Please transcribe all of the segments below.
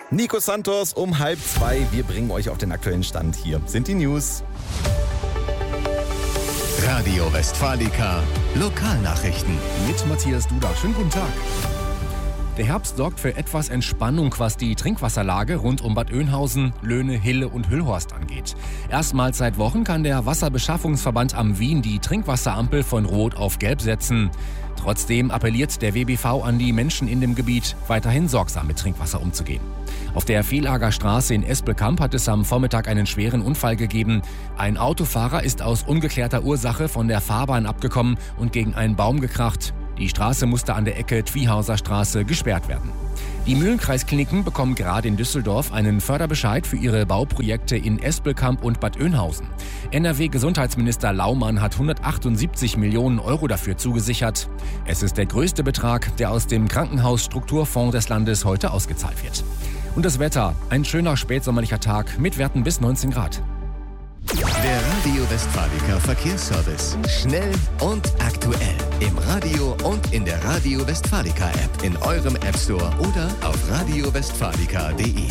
Nico Santos um 1:30. Wir bringen euch auf den aktuellen Stand. Hier sind die News. Radio Westfalica Lokalnachrichten. Mit Matthias Duda. Schönen guten Tag. Der Herbst sorgt für etwas Entspannung, was die Trinkwasserlage rund um Bad Oeynhausen, Löhne, Hille und Hüllhorst angeht. Erstmals seit Wochen kann der Wasserbeschaffungsverband am Wien die Trinkwasserampel von Rot auf Gelb setzen. Trotzdem appelliert der WBV an die Menschen in dem Gebiet, weiterhin sorgsam mit Trinkwasser umzugehen. Auf der Vielager Straße in Espelkamp hat es am Vormittag einen schweren Unfall gegeben. Ein Autofahrer ist aus ungeklärter Ursache von der Fahrbahn abgekommen und gegen einen Baum gekracht. Die Straße musste an der Ecke Twihauser Straße gesperrt werden. Die Mühlenkreiskliniken bekommen gerade in Düsseldorf einen Förderbescheid für ihre Bauprojekte in Espelkamp und Bad Oeynhausen. NRW-Gesundheitsminister Laumann hat 178 Millionen Euro dafür zugesichert. Es ist der größte Betrag, der aus dem Krankenhausstrukturfonds des Landes heute ausgezahlt wird. Und das Wetter, ein schöner spätsommerlicher Tag mit Werten bis 19 Grad. Der Radio Westfalica Verkehrsservice. Schnell und aktuell. Im Radio und in der Radio Westfalica App. In eurem App Store oder auf radiowestfalica.de.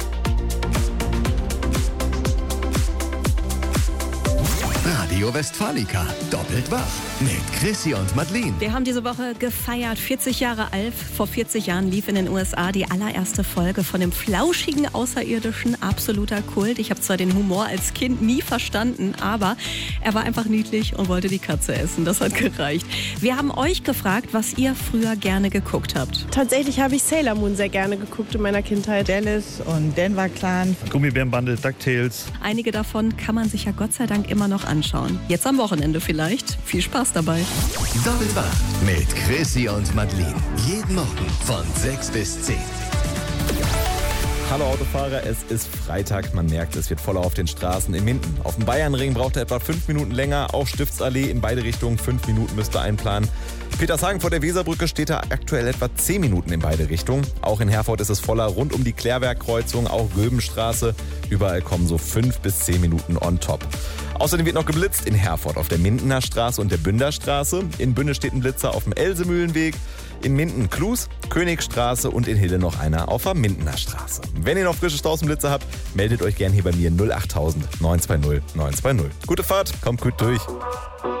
Radio Westfalica. Doppelt wach. Mit Chrissy und Madeleine. Wir haben diese Woche gefeiert. 40 Jahre alt. Vor 40 Jahren lief in den USA die allererste Folge von dem flauschigen Außerirdischen. Absoluter Kult. Ich habe zwar den Humor als Kind nie verstanden, aber er war einfach niedlich und wollte die Katze essen. Das hat gereicht. Wir haben euch gefragt, was ihr früher gerne geguckt habt. Tatsächlich habe ich Sailor Moon sehr gerne geguckt in meiner Kindheit. Dallas und Denver Clan. Gummibärenbande, DuckTales. Einige davon kann man sich ja Gott sei Dank immer noch anschauen. Jetzt am Wochenende vielleicht. Viel Spaß dabei. Doppelt wach. Mit Chrissy und Madeleine. Jeden Morgen von 6 bis 10. Hallo Autofahrer, es ist Freitag. Man merkt, es wird voller auf den Straßen in Minden. Auf dem Bayernring braucht er etwa 5 Minuten länger. Auch Stiftsallee in beide Richtungen 5 Minuten müsste einplanen. Petershagen vor der Weserbrücke steht da aktuell etwa 10 Minuten in beide Richtungen. Auch in Herford ist es voller, rund um die Klärwerkkreuzung, auch Göbenstraße. Überall kommen so 5 bis 10 Minuten on top. Außerdem wird noch geblitzt in Herford auf der Mindener Straße und der Bünderstraße. In Bünde steht ein Blitzer auf dem Elsemühlenweg. In Minden Klus, Königstraße und in Hille noch einer auf der Mindener Straße. Wenn ihr noch frische Straßenblitze habt, meldet euch gern hier bei mir 08000 920 920. Gute Fahrt, kommt gut durch.